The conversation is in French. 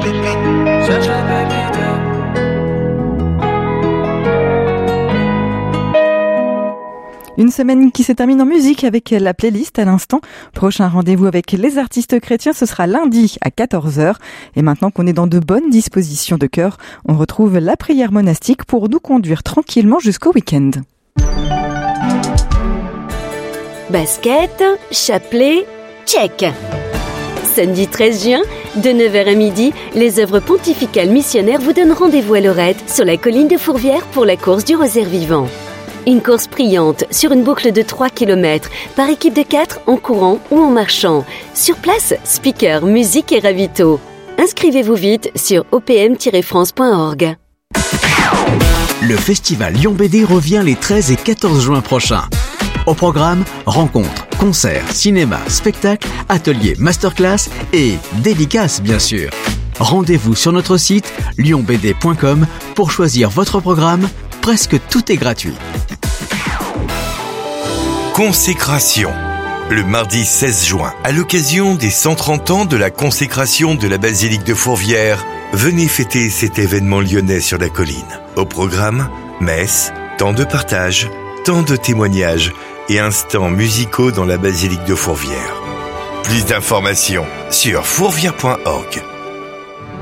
Une semaine qui se termine en musique avec la playlist à l'instant. Prochain rendez-vous avec les artistes chrétiens, ce sera lundi à 14h. Et maintenant qu'on est dans de bonnes dispositions de cœur, on retrouve la prière monastique pour nous conduire tranquillement jusqu'au week-end. Basket, chapelet, check. Samedi 13 juin, de 9h à midi, les œuvres pontificales missionnaires vous donnent rendez-vous à Lorette, sur la colline de Fourvière pour la course du rosaire vivant. Une course priante sur une boucle de 3 km, par équipe de 4 en courant ou en marchant. Sur place, speaker, musique et ravito. Inscrivez-vous vite sur opm-france.org. Le festival Lyon BD revient les 13 et 14 juin prochains. Au programme, rencontres, concerts, cinéma, spectacles, ateliers, masterclass et dédicaces bien sûr. Rendez-vous sur notre site lyonbd.com pour choisir votre programme. Presque tout est gratuit. Consécration. Le mardi 16 juin, à l'occasion des 130 ans de la consécration de la basilique de Fourvière, venez fêter cet événement lyonnais sur la colline. Au programme, messe, temps de partage, temps de témoignage et instants musicaux dans la basilique de Fourvière. Plus d'informations sur fourvière.org.